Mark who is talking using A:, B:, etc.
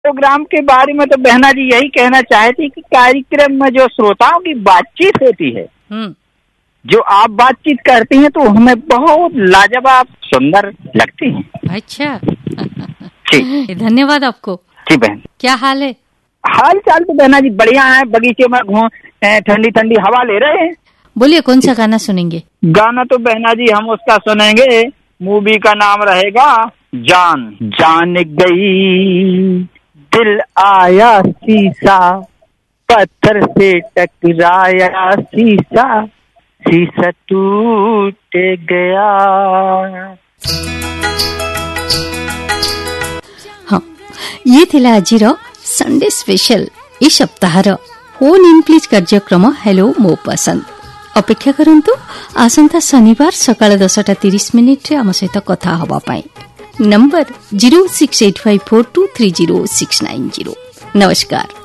A: Programme के बारे में तो बहना जी यही कहना चाहती कि कार्यक्रम में जो श्रोताओं की बातचीत होती है, जो आप बातचीत करती हैं तो हमें बहुत लाजवाब सुंदर लगती हैं।
B: अच्छा
A: जी
B: धन्यवाद आपको।
A: जी बहन,
B: क्या हाल है?
A: हाल चाल तो बहना जी बढ़िया है, बगीचे में घूम ठंडी ठंडी हवा ले रहे हैं।
B: बोलिए कौन सा गाना सुनेंगे?
A: गाना तो बहना जी हम उसका सुनेंगे, मूवी का नाम रहेगा जान। जान गई दिल आया शीशा, पत्थर से टकराया शीशा, शीशा टूट गया।
B: हाँ, ये थिला आजिर संडे स्पेशल ए सप्ताहर फोन इन प्लीज कार्यक्रम हेलो मो पसंद। अपेक्षा करंतु आसंता शनिवार सकाळ 10:30 आम सहित कथा हवा पाई। नंबर 068542306990। नमस्कार।